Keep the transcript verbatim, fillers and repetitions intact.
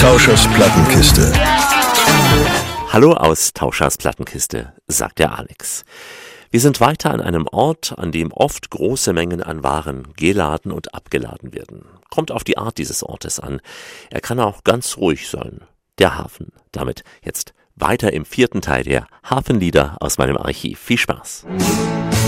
Tauschers Plattenkiste. Hallo aus Tauschers Plattenkiste, sagt der Alex. Wir sind weiter an einem Ort, an dem oft große Mengen an Waren geladen und abgeladen werden. Kommt auf die Art dieses Ortes an. Er kann auch ganz ruhig sein. Der Hafen. Damit jetzt weiter im vierten Teil der Hafenlieder aus meinem Archiv. Viel Spaß.